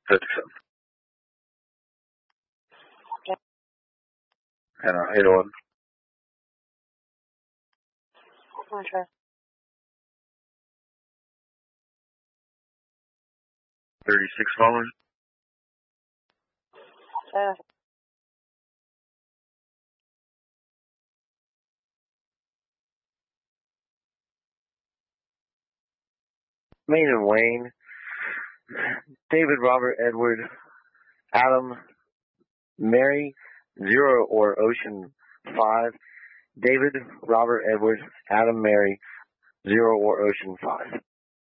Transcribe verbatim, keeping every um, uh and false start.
fifty-seven. And uh, eight oh one. Okay. thirty-six following. Uh, Maine and Wayne, David, Robert, Edward, Adam, Mary, Zero or Ocean five, David, Robert, Edward, Adam, Mary, Zero or Ocean five.